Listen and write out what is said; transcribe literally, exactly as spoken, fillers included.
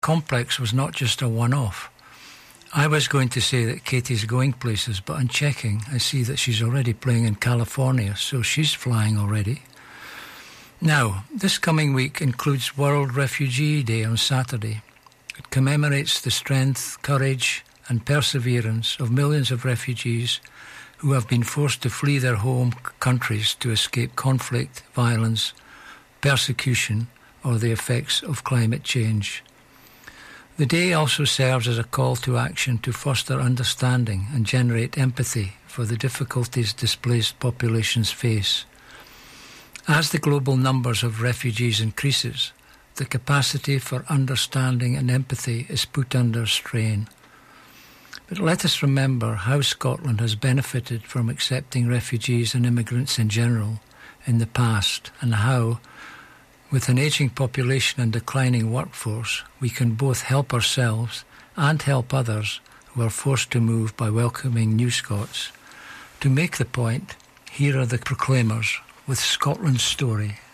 complex was not just a one-off. I was going to say that Katie's going places, but on checking, I see that she's already playing in California, so she's flying already. Now, this coming week includes World Refugee Day on Saturday. It commemorates the strength, courage and perseverance of millions of refugees who have been forced to flee their home countries to escape conflict, violence, persecution or the effects of climate change. The day also serves as a call to action to foster understanding and generate empathy for the difficulties displaced populations face. As the global numbers of refugees increases, the capacity for understanding and empathy is put under strain. But let us remember how Scotland has benefited from accepting refugees and immigrants in general in the past, and how, with an ageing population and declining workforce, we can both help ourselves and help others who are forced to move by welcoming new Scots. To make the point, here are the Proclaimers with Scotland's story.